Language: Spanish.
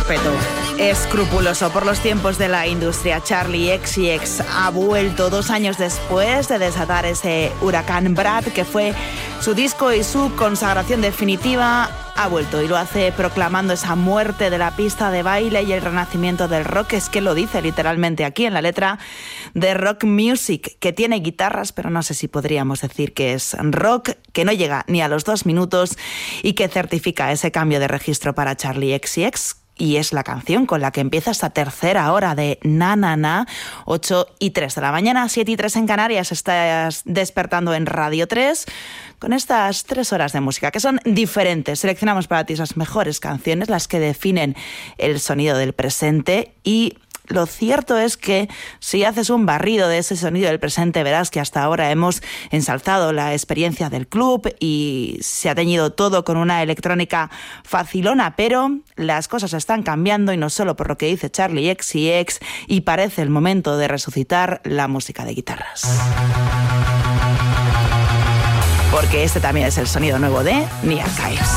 respeto. Escrupuloso por los tiempos de la industria, Charli XCX ha vuelto 2 años después de desatar ese huracán Brad, que fue su disco y su consagración definitiva. Ha vuelto y lo hace proclamando esa muerte de la pista de baile y el renacimiento del rock. Es que lo dice literalmente aquí en la letra de Rock Music, que tiene guitarras, pero no sé si podríamos decir que es rock, que no llega ni a los 2 minutos y que certifica ese cambio de registro para Charli XCX. Y es la canción con la que empieza esta tercera hora de Na Na Na, 8:03 de la mañana, 7:03 en Canarias. Estás despertando en Radio 3 con estas 3 horas de música que son diferentes. Seleccionamos para ti esas mejores canciones, las que definen el sonido del presente, y lo cierto es que si haces un barrido de ese sonido del presente, verás que hasta ahora hemos ensalzado la experiencia del club y se ha teñido todo con una electrónica facilona, pero las cosas están cambiando, y no solo por lo que dice Charli XCX, y parece el momento de resucitar la música de guitarras. Porque este también es el sonido nuevo de The Archives.